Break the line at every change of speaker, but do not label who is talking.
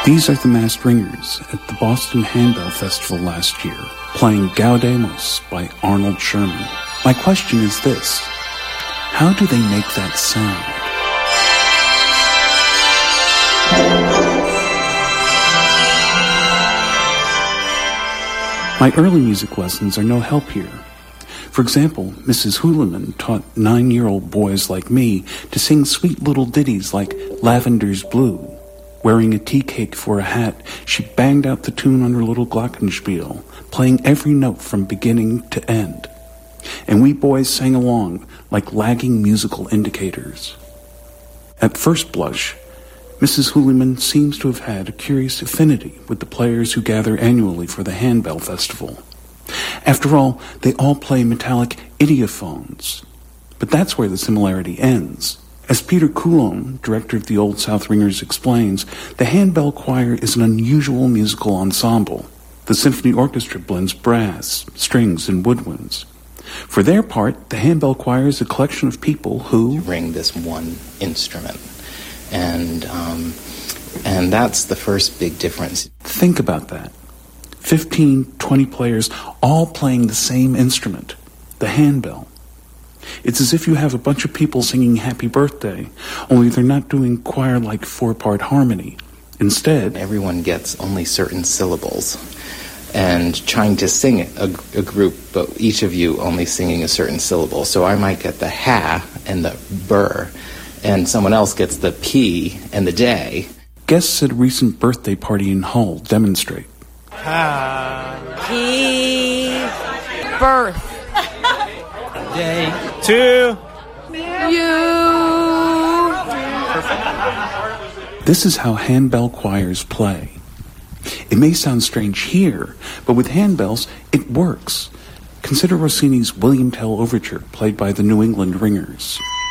These are the masked ringers at the Boston Handbell Festival last year, playing Gaudemos by Arnold Sherman. My question is this: how do they make that sound? My early music lessons are no help here. For example, Mrs. Houliman taught 9-year-old boys like me to sing sweet little ditties like Lavender's Blue. Wearing a tea cake for a hat, she banged out the tune on her little glockenspiel, playing every note from beginning to end. And we boys sang along like lagging musical indicators. At first blush, Mrs. Houliman seems to have had a curious affinity with the players who gather annually for the Handbell Festival. After all, they all play metallic idiophones. But that's where the similarity ends. As Peter Coulombe, director of the Old South Ringers, explains, the Handbell Choir is an unusual musical ensemble. The symphony orchestra blends brass, strings, and woodwinds. For their part, the Handbell Choir is a collection of people who
ring this one instrument. And that's the first big difference.
Think about that. 15, 20 players all playing the same instrument, the handbell. It's as if you have a bunch of people singing Happy Birthday, only they're not doing choir-like 4-part harmony. Instead,
everyone gets only certain syllables, and trying to sing a group, but each of you only singing a certain syllable. So I might get the ha and the burr, and someone else gets the P and the day.
Guests at a recent birthday party in Hull demonstrate.
Happy birth.
Day to
you.
This is how handbell choirs play. It may sound strange here, but with handbells, it works. Consider Rossini's William Tell Overture, played by the New England Ringers.